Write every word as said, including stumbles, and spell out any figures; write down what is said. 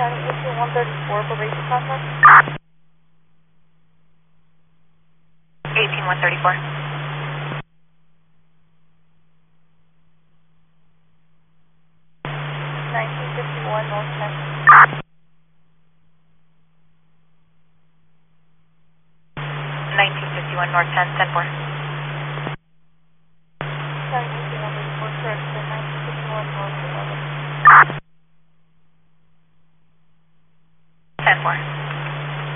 eighteen one thirty-four, probation contact. eighteen one thirty-four. nineteen fifty-one North ten. nineteen fifty-one North ten, ten four. Sorry, eighteen one thirty-four, correction, nineteen fifty-one North eleven. ten four.